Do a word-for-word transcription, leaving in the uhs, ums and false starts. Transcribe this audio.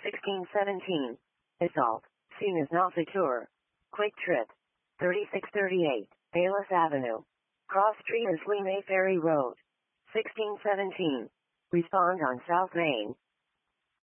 sixteen seventeen. Assault. Scene is now secure. Quick trip. thirty-six thirty-eight. Bayless Avenue. Cross Street and Slee May Ferry Road. sixteen seventeen. Respond on South Main.